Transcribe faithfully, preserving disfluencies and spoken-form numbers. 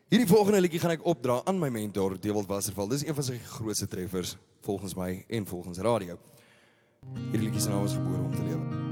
Hierdie volgende liedjie gaan ek opdra aan my mentor, Dewald Wasserval. Dis een van sy grootste treffers, volgens my en volgens radio. Hierdie liedjie se naam is Gebore om te lewe.